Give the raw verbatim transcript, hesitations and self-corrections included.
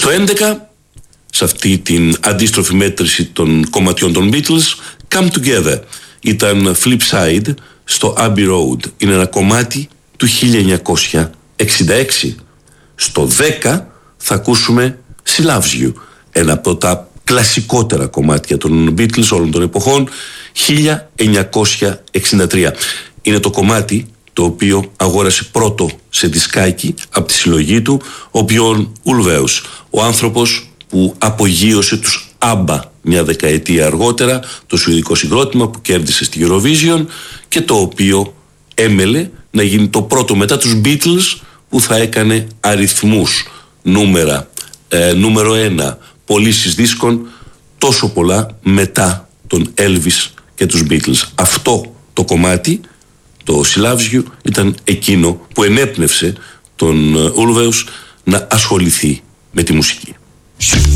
Το έντεκα, σε αυτή την αντίστροφη μέτρηση των κομματιών των Beatles, Come Together ήταν Flip Side στο Abbey Road. Είναι ένα κομμάτι του χίλια εννιακόσια εξήντα έξι. Στο δέκα θα ακούσουμε She Loves You, ένα από τα κλασικότερα κομμάτια των Beatles όλων των εποχών, χίλια εννιακόσια εξήντα τρία. Είναι το κομμάτι το οποίο αγόρασε πρώτο σε δισκάκι από τη συλλογή του ο Björn Ulvaeus, ο άνθρωπος που απογείωσε τους ABBA μια δεκαετία αργότερα, το σουηδικό συγκρότημα που κέρδισε στη Eurovision και το οποίο έμελε να γίνει το πρώτο μετά τους Beatles που θα έκανε αριθμούς, νούμερα, ε, νούμερο ένα, πωλήσεις δίσκων τόσο πολλά μετά τον Elvis και τους Beatles. Αυτό το κομμάτι, το She Loves You, ήταν εκείνο που ενέπνευσε τον Ulvaeus να ασχοληθεί με τη μουσική.